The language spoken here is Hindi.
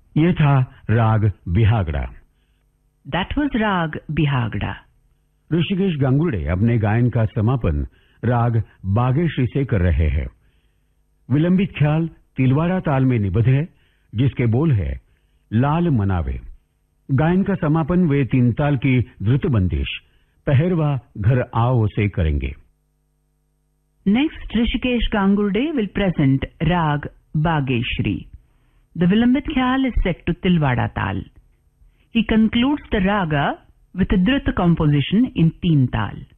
ये था राग Bihagda. That was Rag Bihagda. Rishikesh Gangurde अपने गायन का समापन राग बागेश्री से कर रहे हैं। विलंबित ख्याल तिलवाड़ा ताल में निबद्ध है, जिसके बोल है लाल मनावे। गायन का समापन वे तीन ताल की द्रुत बंदिश पहरवा घर आओ से करेंगे। Next, Rishikesh Gangurde will present Rag Bageshri. The Vilambit Khyal is set to Tilwada Tal. He concludes the raga with a Drut composition in Teen Tal.